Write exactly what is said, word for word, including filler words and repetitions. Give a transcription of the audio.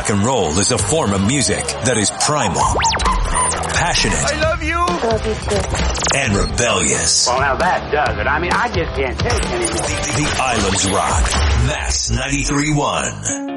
rock and roll is a form of music that is primal, passionate, I love you, and rebellious. Well, now that does it. I mean, I just can't take it anymore. The, the Islands Rock. Mass ninety-three point one.